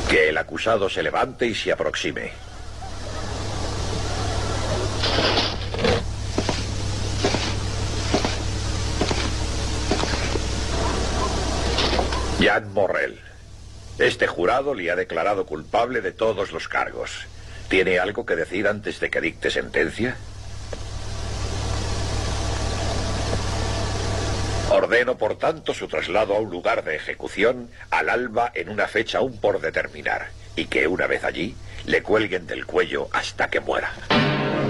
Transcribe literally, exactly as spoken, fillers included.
Que el acusado se levante y se aproxime. Jean Morrel. Este jurado le ha declarado culpable de todos los cargos. ¿Tiene algo que decir antes de que dicte sentencia? Ordeno, por tanto, su traslado a un lugar de ejecución al alba en una fecha aún por determinar, y que una vez allí le cuelguen del cuello hasta que muera.